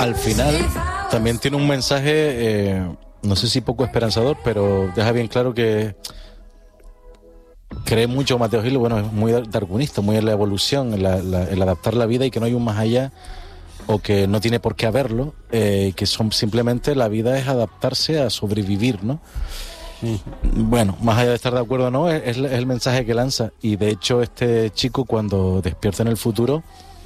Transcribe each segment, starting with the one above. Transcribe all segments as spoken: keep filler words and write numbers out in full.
al final también tiene un mensaje, eh, no sé si poco esperanzador, pero deja bien claro que cree mucho Mateo Gil, bueno, es muy darwinista, muy en la evolución, en la, la, el adaptar la vida y que no hay un más allá o que no tiene por qué haberlo, eh, que son simplemente la vida es adaptarse a sobrevivir, ¿no? Mm. Bueno, más allá de estar de acuerdo o no, es, es el mensaje que lanza. Y de hecho este chico cuando despierta en el futuro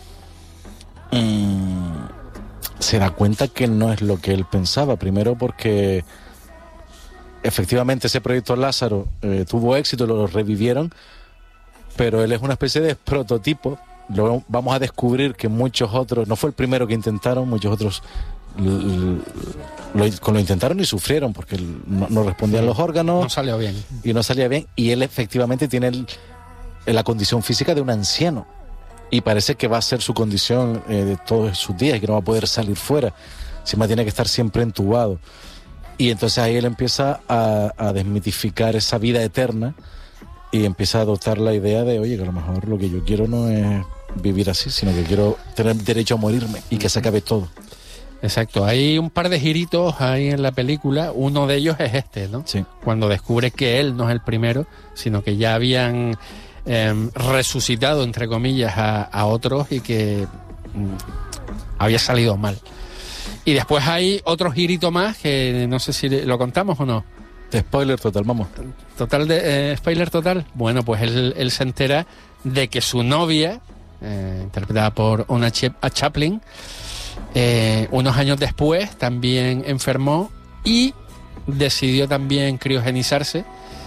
mmm, se da cuenta que no es lo que él pensaba. Primero porque efectivamente ese proyecto Lázaro eh, tuvo éxito, lo revivieron, pero él es una especie de prototipo. Luego vamos a descubrir que muchos otros, no fue el primero que intentaron, muchos otros lo, lo, lo intentaron y sufrieron porque no, no respondían los órganos. No salió bien. Y no salía bien. Y él efectivamente tiene el, la condición física de un anciano. Y parece que va a ser su condición eh, de todos sus días y que no va a poder salir fuera. Encima tiene que estar siempre entubado. Y entonces ahí él empieza a, a desmitificar esa vida eterna y empieza a adoptar la idea de, oye, que a lo mejor lo que yo quiero no es vivir así, sino que quiero tener derecho a morirme y que se acabe todo. Exacto, hay un par de giritos ahí en la película, uno de ellos es este, ¿no? Sí. Cuando descubre que él no es el primero, sino que ya habían eh, resucitado, entre comillas, a, a otros y que mm, había salido mal. Y después hay otro girito más que no sé si lo contamos o no. Spoiler total, vamos. Total de eh, spoiler total. Bueno, pues él, él se entera de que su novia, eh, interpretada por Ona Chaplin, eh, unos años después también enfermó y decidió también criogenizarse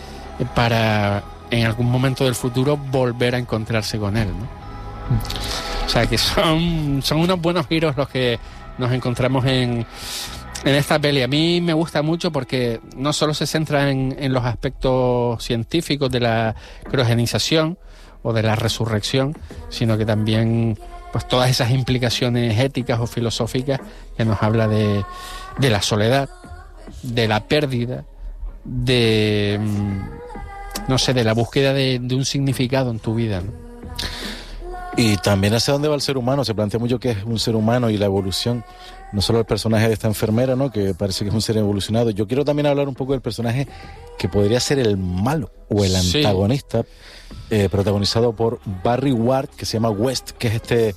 para en algún momento del futuro volver a encontrarse con él, ¿no? O sea que son, son unos buenos giros los que nos encontramos en, en esta peli. A mí me gusta mucho porque no solo se centra en, en los aspectos científicos de la criogenización o de la resurrección, sino que también pues todas esas implicaciones éticas o filosóficas que nos habla de, de la soledad, de la pérdida, de no sé, de la búsqueda de, de un significado en tu vida, ¿no? Y también hacia dónde va el ser humano. Se plantea mucho que es un ser humano y la evolución, no solo el personaje de esta enfermera, ¿no?, que parece que es un ser evolucionado. Yo quiero también hablar un poco del personaje que podría ser el malo o el antagonista, sí. eh, protagonizado por Barry Ward, que se llama West, que es este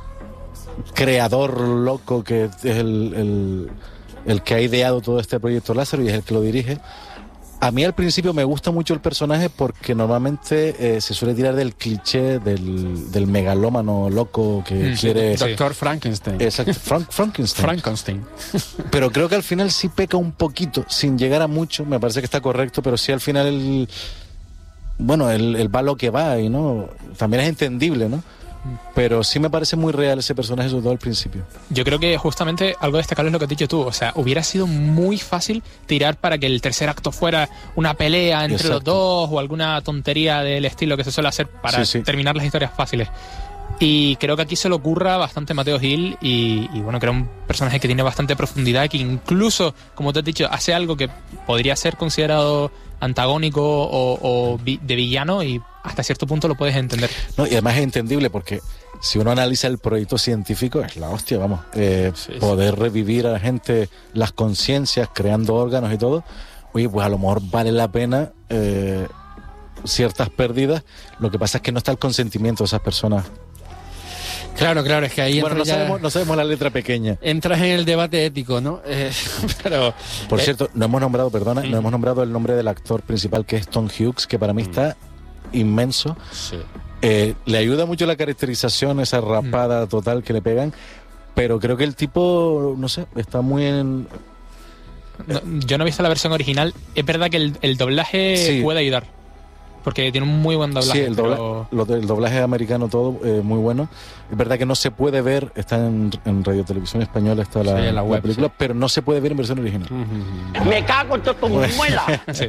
creador loco que es el, el, el que ha ideado todo este proyecto Lázaro y es el que lo dirige. A mí al principio me gusta mucho el personaje porque normalmente eh, se suele tirar del cliché del, del megalómano loco que sí, quiere... Doctor Frankenstein. Exacto, Frank, Frankenstein. Frankenstein. Pero creo que al final sí peca un poquito, sin llegar a mucho, me parece que está correcto, pero sí al final el... Bueno, el, el va lo que va y no... También es entendible, ¿no? Pero sí me parece muy real ese personaje, sobre todo al principio. Yo creo que justamente algo destacable es lo que has dicho tú. O sea, hubiera sido muy fácil tirar para que el tercer acto fuera una pelea entre Exacto. los dos o alguna tontería del estilo que se suele hacer para sí, sí. terminar las historias fáciles. Y creo que aquí se le ocurra bastante Mateo Gil y, y bueno, crea un personaje que tiene bastante profundidad, que incluso, como te he dicho, hace algo que podría ser considerado antagónico o, o vi, de villano y hasta cierto punto lo puedes entender. No, y además es entendible porque si uno analiza el proyecto científico es la hostia, vamos, eh, sí, poder sí. revivir a la gente las conciencias creando órganos y todo, oye, pues a lo mejor vale la pena eh, ciertas pérdidas. Lo que pasa es que no está el consentimiento de esas personas. Claro, claro, es que ahí bueno, no, ya, sabemos, no sabemos la letra pequeña. Entras en el debate ético, ¿no? Eh, pero Por eh, cierto, no hemos nombrado, perdona, mm. no hemos nombrado el nombre del actor principal, que es Tom Hughes, que para mí mm. está inmenso. Sí. Eh, le ayuda mucho la caracterización, esa rapada mm. total que le pegan, pero creo que el tipo, no sé, está muy en... No, yo no he visto la versión original. Es verdad que el, el doblaje sí. puede ayudar. Porque tiene un muy buen doblaje. Sí, el, dobla, pero... lo, el doblaje americano todo, eh, muy bueno. Es verdad que no se puede ver, está en, en Radio Televisión Española, está la, sí, la, web, la película, sí. pero no se puede ver en versión original. Uh-huh. Me cago en tu muela. sí.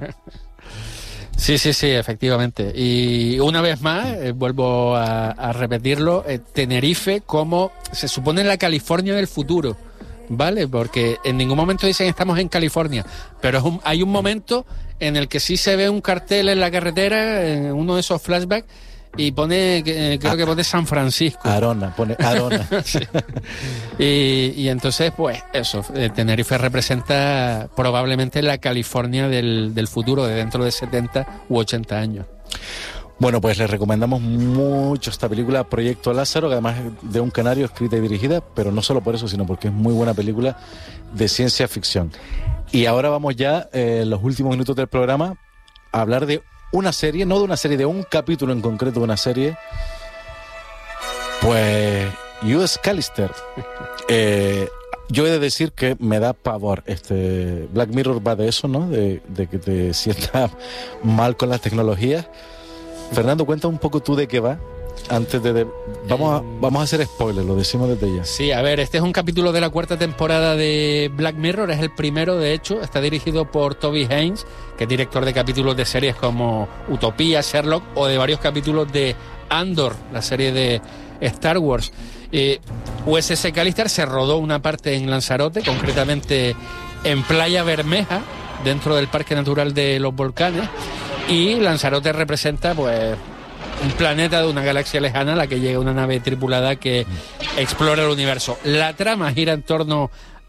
sí, sí, sí, efectivamente. Y una vez más, eh, vuelvo a, a repetirlo, eh, Tenerife como se supone la California del futuro, ¿vale? Porque en ningún momento dicen estamos en California, pero es un, hay un momento en el que sí se ve un cartel en la carretera, en uno de esos flashbacks, y pone, eh, creo que pone San Francisco. Arona, pone Arona. Sí. y, y entonces, pues eso, eh, Tenerife representa probablemente la California del, del futuro, de dentro de setenta u ochenta años. Bueno, pues les recomendamos mucho esta película, Proyecto Lázaro, que además es de un canario, escrita y dirigida, pero no solo por eso, sino porque es muy buena película de ciencia ficción. Y ahora vamos ya, eh, en los últimos minutos del programa, a hablar de una serie, no de una serie, de un capítulo en concreto de una serie. Pues U S Callister. Eh, yo he de decir que me da pavor. Este Black Mirror va de eso, ¿no? De, de que te sientas mal con las tecnologías. Fernando, cuenta un poco tú de qué va. Antes de, de vamos a, vamos a hacer spoilers, lo decimos desde ya. Sí, a ver, este es un capítulo de la cuarta temporada de Black Mirror, es el primero, de hecho, está dirigido por Toby Haynes, que es director de capítulos de series como Utopía, Sherlock, o de varios capítulos de Andor, la serie de Star Wars. Eh, U S S Callister se rodó una parte en Lanzarote, concretamente en Playa Bermeja, dentro del Parque Natural de los Volcanes, y Lanzarote representa, pues, un planeta de una galaxia lejana a la que llega una nave tripulada que explora el universo. La trama gira en torno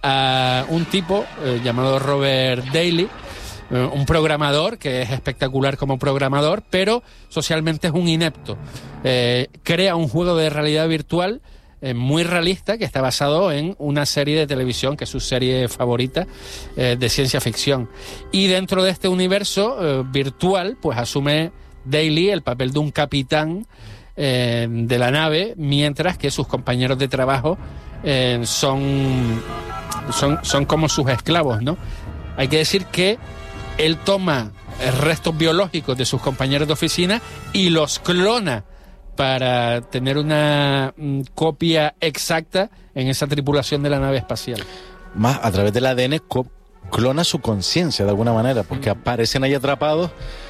a un tipo eh, llamado Robert Daly, eh, un programador que es espectacular como programador, pero socialmente es un inepto. Eh, crea un juego de realidad virtual eh, muy realista que está basado en una serie de televisión que es su serie favorita eh, de ciencia ficción. Y dentro de este universo eh, virtual, pues asume Daly el papel de un capitán eh, de la nave, mientras que sus compañeros de trabajo eh, son, son, son como sus esclavos, ¿no? Hay que decir que él toma restos biológicos de sus compañeros de oficina y los clona para tener una mm, copia exacta en esa tripulación de la nave espacial. Más a través del A D N co- clona su conciencia de alguna manera, porque mm. aparecen ahí atrapados.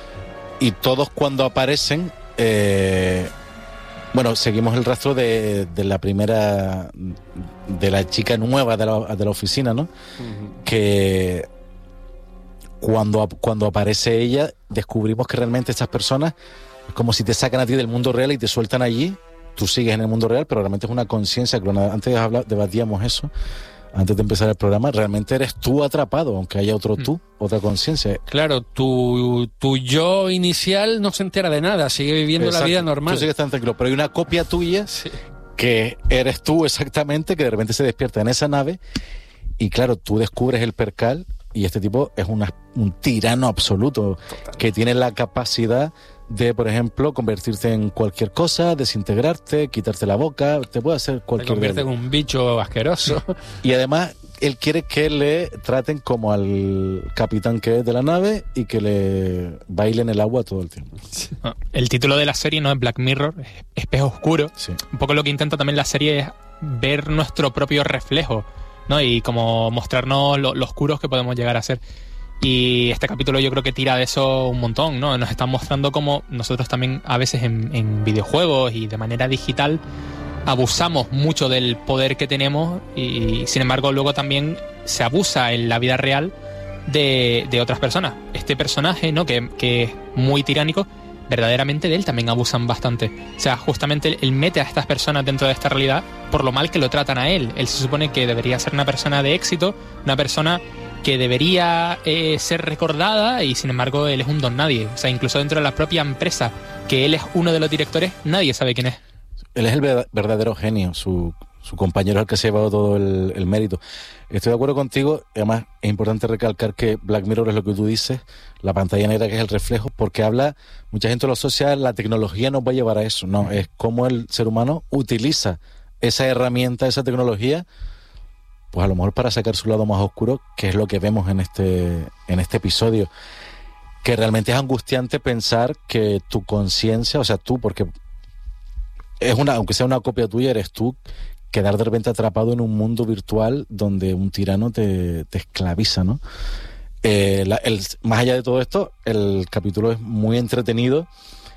Y todos cuando aparecen, eh, bueno, seguimos el rastro de, de la primera, de la chica nueva de la, de la oficina, ¿no? Uh-huh. Que cuando, cuando aparece ella, descubrimos que realmente estas personas, es como si te sacan a ti del mundo real y te sueltan allí, tú sigues en el mundo real, pero realmente es una conciencia clonada. Antes habla, debatíamos eso. Antes de empezar el programa, realmente eres tú atrapado, aunque haya otro tú, mm. otra conciencia. Claro, tu, tu yo inicial no se entera de nada, sigue viviendo Exacto. la vida normal. Tú sigues tan tranquilo, pero hay una copia tuya sí. que eres tú exactamente, que de repente se despierta en esa nave y claro, tú descubres el percal y este tipo es una, un tirano absoluto. Total. Que tiene la capacidad de, por ejemplo, convertirte en cualquier cosa, desintegrarte, quitarte la boca, te puede hacer cualquier... Te convierte en un bicho asqueroso. Y además, él quiere que le traten como al capitán que es de la nave y que le bailen el agua todo el tiempo. El título de la serie no es Black Mirror, es Espejo Oscuro. Sí. Un poco lo que intenta también la serie es ver nuestro propio reflejo, ¿no? Y como mostrarnos lo, lo oscuros que podemos llegar a ser. Y este capítulo yo creo que tira de eso un montón, ¿no? Nos están mostrando cómo nosotros también a veces en, en videojuegos y de manera digital abusamos mucho del poder que tenemos y sin embargo luego también se abusa en la vida real de, de otras personas. Este personaje, ¿no? Que, que es muy tiránico, verdaderamente de él también abusan bastante. O sea, justamente él mete a estas personas dentro de esta realidad por lo mal que lo tratan a él. Él se supone que debería ser una persona de éxito, una persona que debería eh, ser recordada y sin embargo él es un don nadie. O sea, incluso dentro de la propia empresa, que él es uno de los directores, nadie sabe quién es. Él es el verdadero genio, su, su compañero es el que se ha llevado todo el, el mérito. Estoy de acuerdo contigo, además es importante recalcar que Black Mirror es lo que tú dices, la pantalla negra que es el reflejo, porque habla, mucha gente lo asocia, la tecnología nos va a llevar a eso, no, es cómo el ser humano utiliza esa herramienta, esa tecnología, pues a lo mejor para sacar su lado más oscuro, que es lo que vemos en este, en este episodio. Que realmente es angustiante pensar que tu conciencia, o sea, tú, porque es una, aunque sea una copia tuya, eres tú, quedar de repente atrapado en un mundo virtual donde un tirano te, te esclaviza, ¿no? Eh, la, el, más allá de todo esto, el capítulo es muy entretenido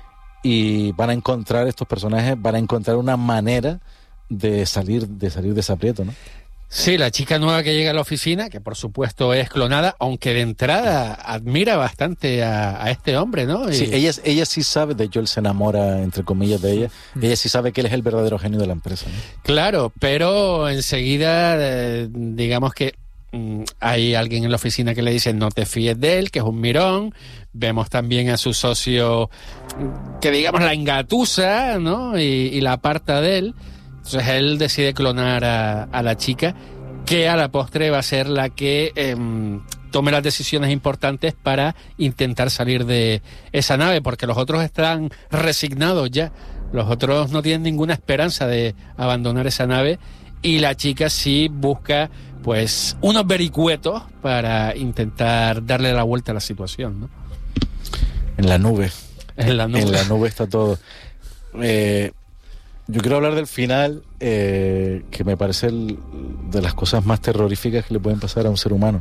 y van a encontrar, estos personajes van a encontrar una manera de salir de salir de ese aprieto, ¿no? Sí, la chica nueva que llega a la oficina, que por supuesto es clonada, aunque de entrada admira bastante a, a este hombre, ¿no? Y... Sí, ella, ella sí sabe, de hecho él se enamora, entre comillas, de ella. Mm. Ella sí sabe que él es el verdadero genio de la empresa, ¿no? Claro, pero enseguida, eh, digamos que mm, hay alguien en la oficina que le dice no te fíes de él, que es un mirón. Vemos también a su socio que, digamos, la engatusa, ¿no? Y, y la aparta de él. Entonces él decide clonar a, a la chica, que a la postre va a ser la que eh, tome las decisiones importantes para intentar salir de esa nave, porque los otros están resignados ya. Los otros no tienen ninguna esperanza de abandonar esa nave, y la chica sí busca pues unos vericuetos para intentar darle la vuelta a la situación, ¿no? En la nube. En la nube. En la nube está todo. Eh... Yo quiero hablar del final, eh, que me parece el, de las cosas más terroríficas que le pueden pasar a un ser humano.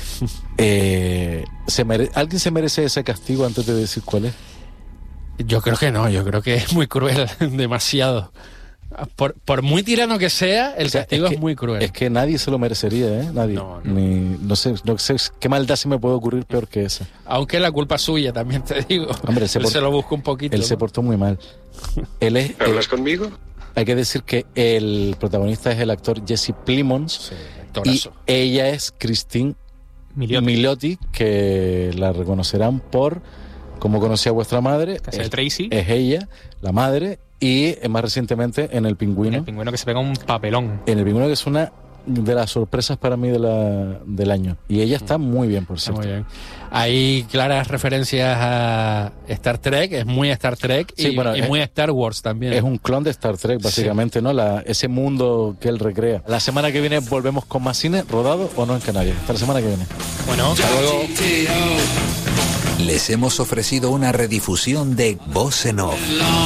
Eh, ¿se mere- ¿Alguien se merece ese castigo antes de decir cuál es? Yo creo que no, yo creo que es muy cruel, demasiado. Por, por muy tirano que sea, el o sea, castigo es, que, es muy cruel. Es que nadie se lo merecería, ¿eh? Nadie. No, no. Ni, no sé, no sé qué maldad se me puede ocurrir peor que esa. Aunque la culpa es suya, también te digo. Hombre, él se, él port- se lo busca un poquito. Él ¿no? se portó muy mal. Él es, ¿Hablas él, conmigo? Hay que decir que el protagonista es el actor Jesse Plemons, sí, y ella es Christine Milioti. Milioti, que la reconocerán por Cómo conocí a vuestra madre. Es, el Tracy. Es ella, la madre, y más recientemente en El Pingüino. El Pingüino, que se pega un papelón. En El Pingüino, que es una de las sorpresas para mí de la, del año. Y ella está muy bien, por cierto. Muy bien. Hay claras referencias a Star Trek, es muy Star Trek, sí, y, bueno, y es, muy Star Wars también. Es un clon de Star Trek, básicamente, sí. ¿no? La, ese mundo que él recrea. La semana que viene volvemos con más cine, rodado o no en Canarias. Hasta la semana que viene. Bueno, hasta luego. Les hemos ofrecido una redifusión de Voz en Off.